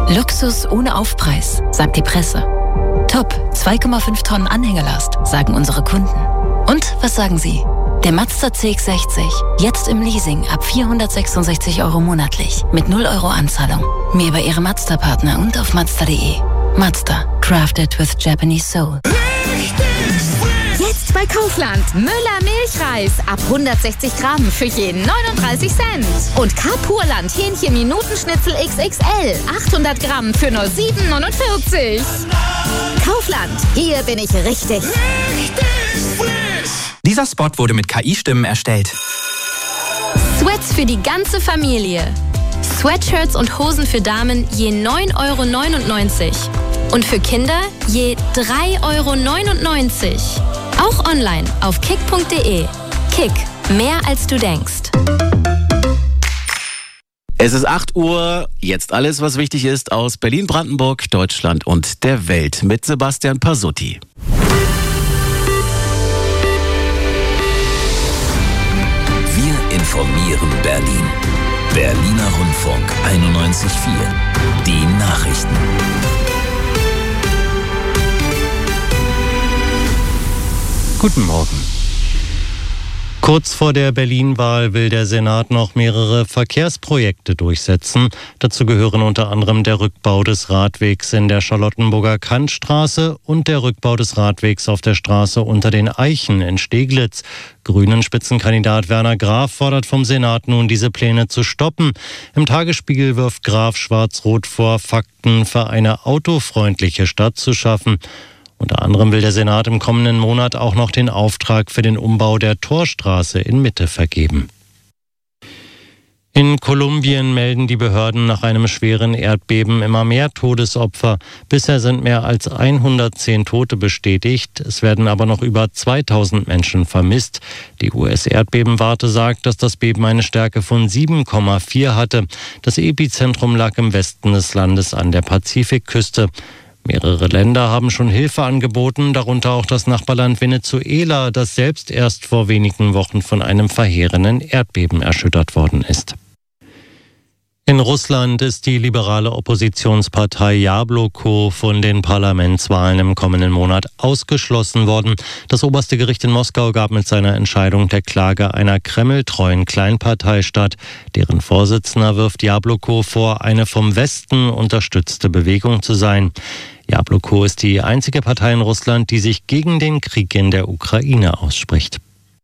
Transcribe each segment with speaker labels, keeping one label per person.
Speaker 1: Luxus ohne Aufpreis, sagt die Presse. Top, 2,5 Tonnen Anhängelast, sagen unsere Kunden. Und was sagen Sie? Der Mazda CX-60, jetzt im Leasing ab 466 € monatlich, mit 0 € Anzahlung. Mehr bei Ihrem Mazda-Partner und auf Mazda.de. Mazda, crafted with Japanese soul.
Speaker 2: Jetzt bei Kaufland. Müller Milchreis ab 160 Gramm für jeden 39 Cent. Und Carpurland Hähnchen Minutenschnitzel XXL 800 Gramm für nur 7,49. Kaufland, hier bin ich richtig.
Speaker 3: Dieser Spot wurde mit KI-Stimmen erstellt.
Speaker 4: Sweats für die ganze Familie. Sweatshirts und Hosen für Damen je 9,99 € und für Kinder je 3,99 €. Auch online auf kick.de. Kick, mehr als du denkst.
Speaker 5: Es ist 8 Uhr, jetzt alles, was wichtig ist aus Berlin, Brandenburg, Deutschland und der Welt mit Sebastian Pasutti.
Speaker 6: Wir informieren Berlin. Berliner Rundfunk 91.4. Die Nachrichten.
Speaker 7: Guten Morgen. Kurz vor der Berlin-Wahl will der Senat noch mehrere Verkehrsprojekte durchsetzen. Dazu gehören unter anderem der Rückbau des Radwegs in der Charlottenburger Kantstraße und der Rückbau des Radwegs auf der Straße unter den Eichen in Steglitz. Grünen-Spitzenkandidat Werner Graf fordert vom Senat nun, diese Pläne zu stoppen. Im Tagesspiegel wirft Graf Schwarz-Rot vor, Fakten für eine autofreundliche Stadt zu schaffen. Unter anderem will der Senat im kommenden Monat auch noch den Auftrag für den Umbau der Torstraße in Mitte vergeben. In Kolumbien melden die Behörden nach einem schweren Erdbeben immer mehr Todesopfer. Bisher sind mehr als 110 Tote bestätigt. Es werden aber noch über 2000 Menschen vermisst. Die US-Erdbebenwarte sagt, dass das Beben eine Stärke von 7,4 hatte. Das Epizentrum lag im Westen des Landes an der Pazifikküste. Mehrere Länder haben schon Hilfe angeboten, darunter auch das Nachbarland Venezuela, das selbst erst vor wenigen Wochen von einem verheerenden Erdbeben erschüttert worden ist. In Russland ist die liberale Oppositionspartei Jabloko von den Parlamentswahlen im kommenden Monat ausgeschlossen worden. Das oberste Gericht in Moskau gab mit seiner Entscheidung der Klage einer kremltreuen Kleinpartei statt. Deren Vorsitzender wirft Jabloko vor, eine vom Westen unterstützte Bewegung zu sein. Jabloko ist die einzige Partei in Russland, die sich gegen den Krieg in der Ukraine ausspricht.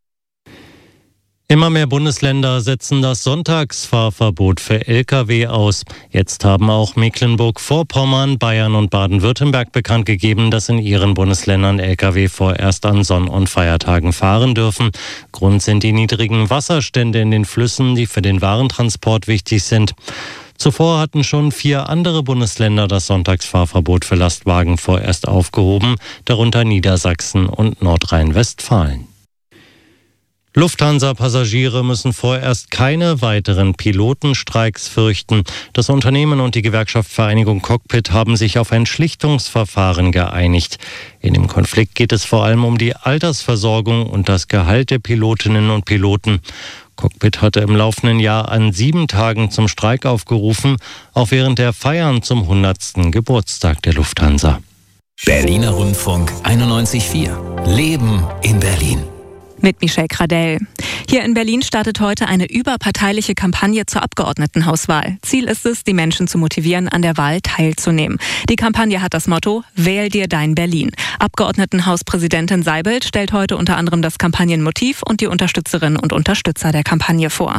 Speaker 7: Immer mehr Bundesländer setzen das Sonntagsfahrverbot für Lkw aus. Jetzt haben auch Mecklenburg-Vorpommern, Bayern und Baden-Württemberg bekannt gegeben, dass in ihren Bundesländern Lkw vorerst an Sonn- und Feiertagen fahren dürfen. Grund sind die niedrigen Wasserstände in den Flüssen, die für den Warentransport wichtig sind. Zuvor hatten schon 4 andere Bundesländer das Sonntagsfahrverbot für Lastwagen vorerst aufgehoben, darunter Niedersachsen und Nordrhein-Westfalen. Lufthansa-Passagiere müssen vorerst keine weiteren Pilotenstreiks fürchten. Das Unternehmen und die Gewerkschaft Vereinigung Cockpit haben sich auf ein Schlichtungsverfahren geeinigt. In dem Konflikt geht es vor allem um die Altersversorgung und das Gehalt der Pilotinnen und Piloten. Cockpit hatte im laufenden Jahr an 7 Tagen zum Streik aufgerufen, auch während der Feiern zum 100. Geburtstag der Lufthansa.
Speaker 6: Berliner Rundfunk 91.4. Leben in Berlin.
Speaker 8: Mit Michelle Gradell. Hier in Berlin startet heute eine überparteiliche Kampagne zur Abgeordnetenhauswahl. Ziel ist es, die Menschen zu motivieren, an der Wahl teilzunehmen. Die Kampagne hat das Motto: Wähl dir dein Berlin. Abgeordnetenhauspräsidentin Seibelt stellt heute unter anderem das Kampagnenmotiv und die Unterstützerinnen und Unterstützer der Kampagne vor.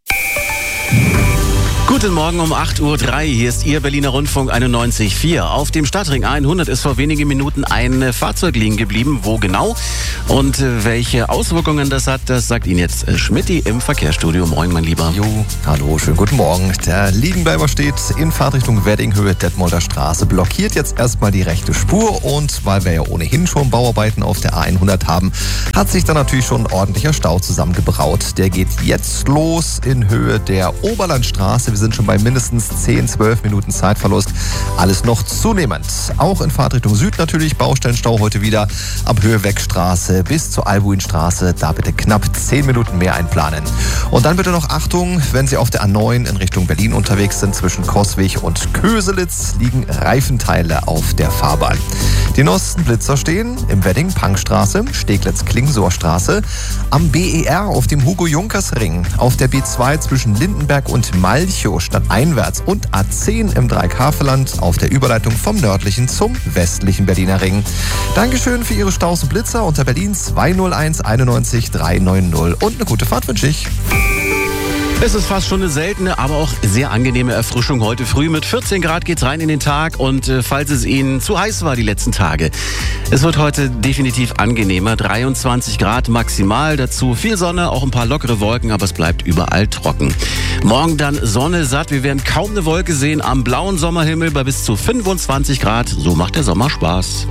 Speaker 5: Guten Morgen um 8.03 Uhr, hier ist Ihr Berliner Rundfunk 91.4. Auf dem Stadtring A100 ist vor wenigen Minuten ein Fahrzeug liegen geblieben. Wo genau und welche Auswirkungen das hat, das sagt Ihnen jetzt Schmidti im Verkehrsstudio. Moin, mein Lieber.
Speaker 9: Jo, hallo, schönen guten Morgen. Der Liegenbleiber steht in Fahrtrichtung Weddinghöhe, Detmolder Straße, blockiert jetzt erstmal die rechte Spur. Und weil wir ja ohnehin schon Bauarbeiten auf der A100 haben, hat sich da natürlich schon ein ordentlicher Stau zusammengebraut. Der geht jetzt los in Höhe der Oberlandstraße. Wir sind schon bei mindestens 10-12 Minuten Zeitverlust. Alles noch zunehmend. Auch in Fahrtrichtung Süd natürlich Baustellenstau heute wieder ab Höhe-Weg-Straße bis zur Albuinstraße. Da bitte knapp 10 Minuten mehr einplanen. Und dann bitte noch Achtung, wenn Sie auf der A9 in Richtung Berlin unterwegs sind, zwischen Coswig und Köselitz liegen Reifenteile auf der Fahrbahn. Die neuesten Blitzer stehen im Wedding, Punkstraße, Steglitz-Klingsorstraße, am BER auf dem Hugo-Junkers-Ring, auf der B2 zwischen Lindenberg und Malchow stadteinwärts und A10 im Dreieck-Havelland auf der Überleitung vom nördlichen zum westlichen Berliner Ring. Dankeschön für Ihre Staus und Blitzer unter Berlin 201 91 390 und eine gute Fahrt wünsche ich.
Speaker 5: Es ist fast schon eine seltene, aber auch sehr angenehme Erfrischung heute früh. Mit 14 Grad geht's rein in den Tag und falls es Ihnen zu heiß war die letzten Tage, es wird heute definitiv angenehmer. 23 Grad maximal, dazu viel Sonne, auch ein paar lockere Wolken, aber es bleibt überall trocken. Morgen dann Sonne satt, wir werden kaum eine Wolke sehen am blauen Sommerhimmel bei bis zu 25 Grad. So macht der Sommer Spaß.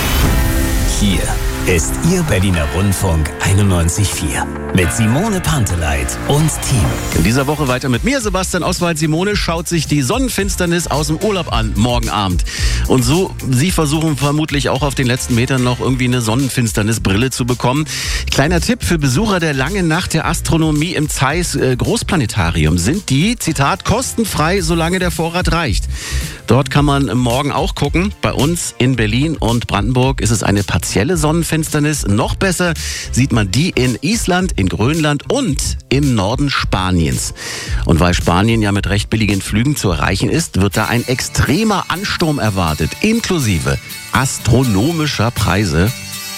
Speaker 6: Hier ist Ihr Berliner Rundfunk 91.4 mit Simone Panteleit und Team.
Speaker 5: In dieser Woche weiter mit mir, Sebastian Oswald. Simone schaut sich die Sonnenfinsternis aus dem Urlaub an, morgen Abend. Und so, Sie versuchen vermutlich auch auf den letzten Metern noch irgendwie eine Sonnenfinsternisbrille zu bekommen. Kleiner Tipp für Besucher der langen Nacht der Astronomie im Zeiss Großplanetarium sind die, Zitat, kostenfrei, solange der Vorrat reicht. Dort kann man morgen auch gucken. Bei uns in Berlin und Brandenburg ist es eine partielle Sonnenfinsternis. Noch besser sieht man die in Island, in Grönland und im Norden Spaniens. Und weil Spanien ja mit recht billigen Flügen zu erreichen ist, wird da ein extremer Ansturm erwartet, inklusive astronomischer Preise.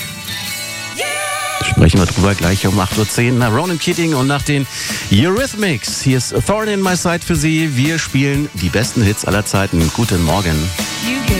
Speaker 5: Sprechen wir drüber gleich um 8.10 Uhr nach Ronan Keating und nach den Eurythmics. Hier ist A Thorn in My Side für Sie. Wir spielen die besten Hits aller Zeiten. Guten Morgen.